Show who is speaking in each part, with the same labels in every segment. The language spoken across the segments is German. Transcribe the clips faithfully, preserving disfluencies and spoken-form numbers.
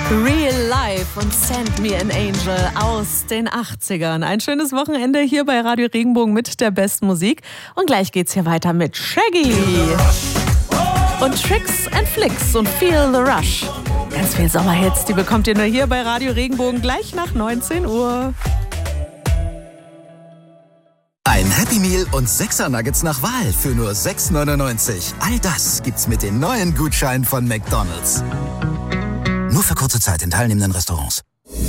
Speaker 1: Real Life und Send Me an Angel aus den achtzigern. Ein schönes Wochenende hier bei Radio Regenbogen mit der besten Musik. Und gleich geht's hier weiter mit Shaggy. Und Tricks and Flicks und Feel the Rush. Ganz viele Sommerhits, die bekommt ihr nur hier bei Radio Regenbogen gleich nach neunzehn Uhr.
Speaker 2: Ein Happy Meal und sechser Nuggets nach Wahl für nur sechs neunundneunzig. All das gibt's mit den neuen Gutscheinen von McDonald's. Nur für kurze Zeit in teilnehmenden Restaurants.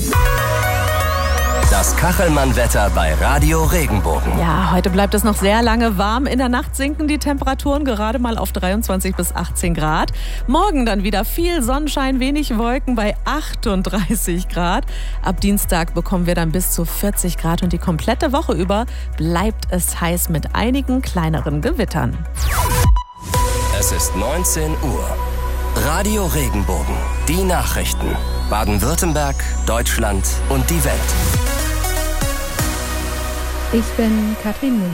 Speaker 3: Das Kachelmann-Wetter bei Radio Regenbogen.
Speaker 1: Ja, heute bleibt es noch sehr lange warm. In der Nacht sinken die Temperaturen gerade mal auf dreiundzwanzig bis achtzehn Grad. Morgen dann wieder viel Sonnenschein, wenig Wolken bei achtunddreißig Grad. Ab Dienstag bekommen wir dann bis zu vierzig Grad und die komplette Woche über bleibt es heiß mit einigen kleineren Gewittern.
Speaker 3: Es ist neunzehn Uhr. Radio Regenbogen. Die Nachrichten. Baden-Württemberg, Deutschland und die Welt.
Speaker 4: Ich bin Katrin Müller.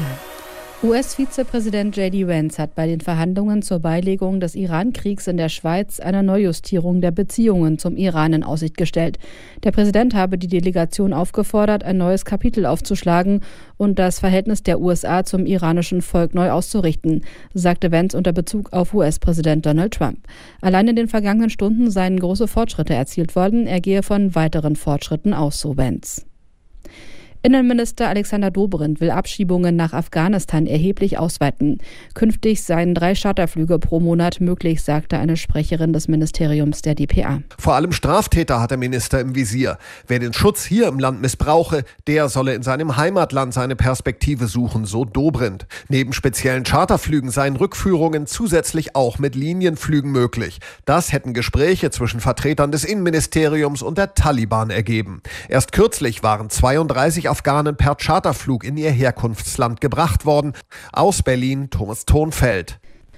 Speaker 4: U S-Vizepräsident J D Vance hat bei den Verhandlungen zur Beilegung des Iran-Kriegs in der Schweiz eine Neujustierung der Beziehungen zum Iran in Aussicht gestellt. Der Präsident habe die Delegation aufgefordert, ein neues Kapitel aufzuschlagen und das Verhältnis der U S A zum iranischen Volk neu auszurichten, sagte Vance unter Bezug auf U S-Präsident Donald Trump. Allein in den vergangenen Stunden seien große Fortschritte erzielt worden. Er gehe von weiteren Fortschritten aus, so Vance. Innenminister Alexander Dobrindt will Abschiebungen nach Afghanistan erheblich ausweiten. Künftig seien drei Charterflüge pro Monat möglich, sagte eine Sprecherin des Ministeriums der D P A.
Speaker 5: Vor allem Straftäter hat der Minister im Visier. Wer den Schutz hier im Land missbrauche, der solle in seinem Heimatland seine Perspektive suchen, so Dobrindt. Neben speziellen Charterflügen seien Rückführungen zusätzlich auch mit Linienflügen möglich. Das hätten Gespräche zwischen Vertretern des Innenministeriums und der Taliban ergeben. Erst kürzlich waren zweiunddreißig Afghanen per Charterflug in ihr Herkunftsland gebracht worden. Aus Berlin, Thomas Thonfeld.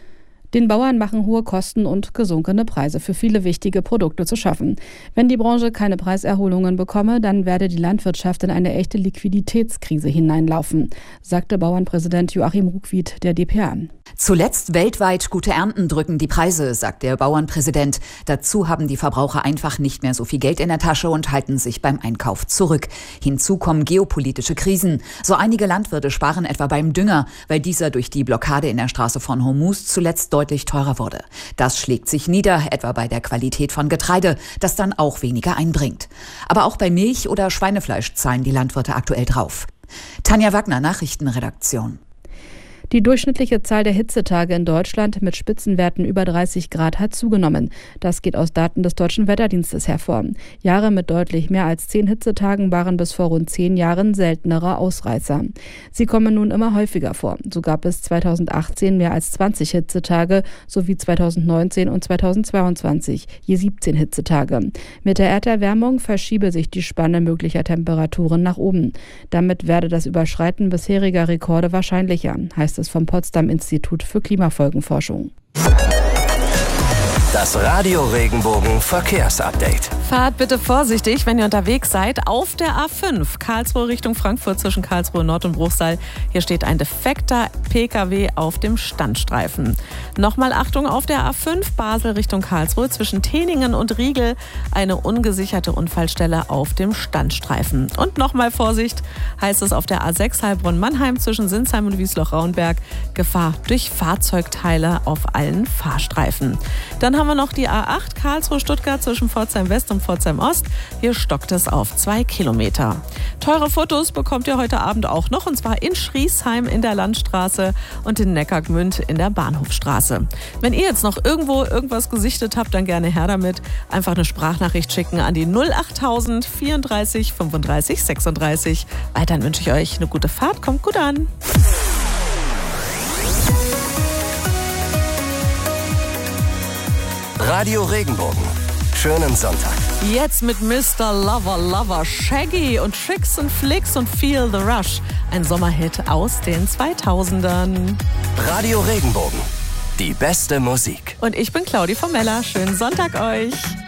Speaker 4: Den Bauern machen hohe Kosten und gesunkene Preise für viele wichtige Produkte zu schaffen. Wenn die Branche keine Preiserholungen bekomme, dann werde die Landwirtschaft in eine echte Liquiditätskrise hineinlaufen, sagte Bauernpräsident Joachim Ruckwied der D P A.
Speaker 6: Zuletzt weltweit gute Ernten drücken die Preise, sagt der Bauernpräsident. Dazu haben die Verbraucher einfach nicht mehr so viel Geld in der Tasche und halten sich beim Einkauf zurück. Hinzu kommen geopolitische Krisen. So einige Landwirte sparen etwa beim Dünger, weil dieser durch die Blockade in der Straße von Hormuz zuletzt deutlich teurer wurde. Das schlägt sich nieder, etwa bei der Qualität von Getreide, das dann auch weniger einbringt. Aber auch bei Milch oder Schweinefleisch zahlen die Landwirte aktuell drauf. Tanja Wagner, Nachrichtenredaktion.
Speaker 4: Die durchschnittliche Zahl der Hitzetage in Deutschland mit Spitzenwerten über dreißig Grad hat zugenommen. Das geht aus Daten des Deutschen Wetterdienstes hervor. Jahre mit deutlich mehr als zehn Hitzetagen waren bis vor rund zehn Jahren seltenere Ausreißer. Sie kommen nun immer häufiger vor. So gab es zweitausendachtzehn mehr als zwanzig Hitzetage sowie zweitausendneunzehn und zweitausendzweiundzwanzig je siebzehn Hitzetage. Mit der Erderwärmung verschiebe sich die Spanne möglicher Temperaturen nach oben. Damit werde das Überschreiten bisheriger Rekorde wahrscheinlicher, heißt es vom Potsdam-Institut für Klimafolgenforschung.
Speaker 3: Das Radio Regenbogen Verkehrsupdate.
Speaker 1: Fahrt bitte vorsichtig, wenn ihr unterwegs seid, auf der A fünf, Karlsruhe Richtung Frankfurt zwischen Karlsruhe Nord und Bruchsal. Hier steht ein defekter P K W auf dem Standstreifen. Nochmal Achtung auf der A fünf, Basel Richtung Karlsruhe zwischen Teningen und Riegel. Eine ungesicherte Unfallstelle auf dem Standstreifen. Und nochmal Vorsicht, heißt es auf der A sechs Heilbronn-Mannheim zwischen Sinsheim und Wiesloch-Rauenberg. Gefahr durch Fahrzeugteile auf allen Fahrstreifen. Dann haben wir noch die A acht, Karlsruhe-Stuttgart zwischen Pforzheim West und Pforzheim Ost. Hier stockt es auf zwei Kilometer. Teure Fotos bekommt ihr heute Abend auch noch, und zwar in Schriesheim in der Landstraße und in Neckargmünd in der Bahnhofstraße. Wenn ihr jetzt noch irgendwo irgendwas gesichtet habt, dann gerne her damit. Einfach eine Sprachnachricht schicken an die null achttausend vierunddreißig fünfunddreißig sechsunddreißig. Weiterhin wünsche ich euch eine gute Fahrt. Kommt gut an.
Speaker 3: Radio Regenbogen. Schönen Sonntag.
Speaker 1: Jetzt mit Mister Lover Lover Shaggy und Tricks and Flicks und Feel the Rush. Ein Sommerhit aus den zweitausendern.
Speaker 3: Radio Regenbogen. Die beste Musik.
Speaker 1: Und ich bin Claudi Formella. Schönen Sonntag euch.